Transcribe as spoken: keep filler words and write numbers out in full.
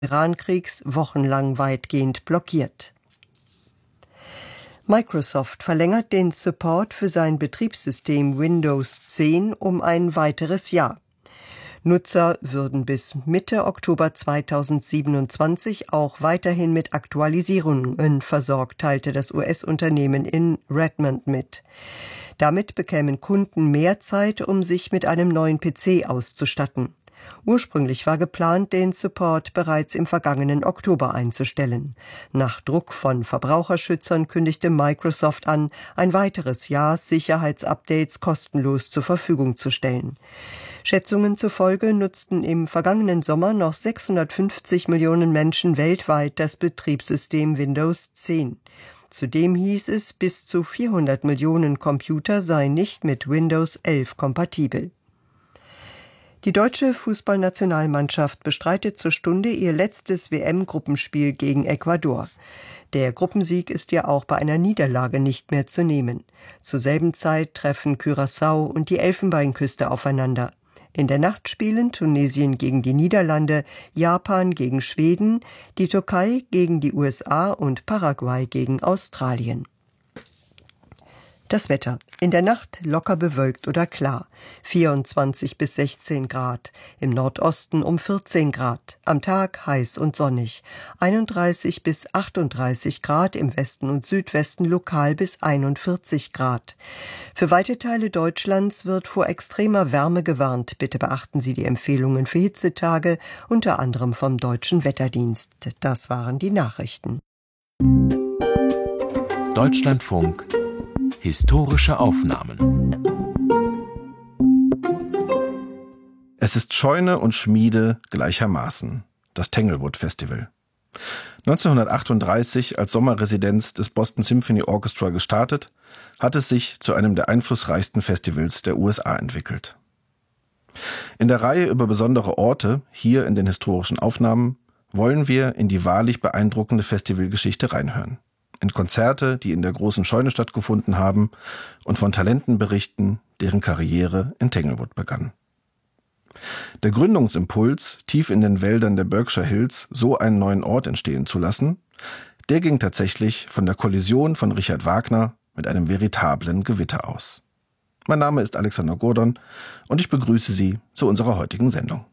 Irankriegs wochenlang weitgehend blockiert. Microsoft verlängert den Support für sein Betriebssystem Windows zehn um ein weiteres Jahr. Nutzer würden bis Mitte Oktober zweitausendsiebenundzwanzig auch weiterhin mit Aktualisierungen versorgt, teilte das U S-Unternehmen in Redmond mit. Damit bekämen Kunden mehr Zeit, um sich mit einem neuen P C auszustatten. Ursprünglich war geplant, den Support bereits im vergangenen Oktober einzustellen. Nach Druck von Verbraucherschützern kündigte Microsoft an, ein weiteres Jahr Sicherheitsupdates kostenlos zur Verfügung zu stellen. Schätzungen zufolge nutzten im vergangenen Sommer noch sechshundertfünfzig Millionen Menschen weltweit das Betriebssystem Windows zehn. Zudem hieß es, bis zu vierhundert Millionen Computer seien nicht mit Windows elf kompatibel. Die deutsche Fußballnationalmannschaft bestreitet zur Stunde ihr letztes W M-Gruppenspiel gegen Ecuador. Der Gruppensieg ist ja auch bei einer Niederlage nicht mehr zu nehmen. Zur selben Zeit treffen Curaçao und die Elfenbeinküste aufeinander. In der Nacht spielen Tunesien gegen die Niederlande, Japan gegen Schweden, die Türkei gegen die U S A und Paraguay gegen Australien. Das Wetter. In der Nacht locker bewölkt oder klar. vierundzwanzig bis sechzehn Grad. Im Nordosten um vierzehn Grad. Am Tag heiß und sonnig. einunddreißig bis achtunddreißig Grad. Im Westen und Südwesten lokal bis einundvierzig Grad. Für weite Teile Deutschlands wird vor extremer Wärme gewarnt. Bitte beachten Sie die Empfehlungen für Hitzetage, unter anderem vom Deutschen Wetterdienst. Das waren die Nachrichten. Deutschlandfunk Historische Aufnahmen. Es ist Scheune und Schmiede gleichermaßen. Das Tanglewood Festival. neunzehnhundertachtunddreißig als Sommerresidenz des Boston Symphony Orchestra gestartet, hat es sich zu einem der einflussreichsten Festivals der U S A entwickelt. In der Reihe über besondere Orte, hier in den historischen Aufnahmen, wollen wir in die wahrlich beeindruckende Festivalgeschichte reinhören. In Konzerte, die in der großen Scheune stattgefunden haben und von Talenten berichten, deren Karriere in Tanglewood begann. Der Gründungsimpuls, tief in den Wäldern der Berkshire Hills so einen neuen Ort entstehen zu lassen, der ging tatsächlich von der Kollision von Richard Wagner mit einem veritablen Gewitter aus. Mein Name ist Alexander Gordon und ich begrüße Sie zu unserer heutigen Sendung.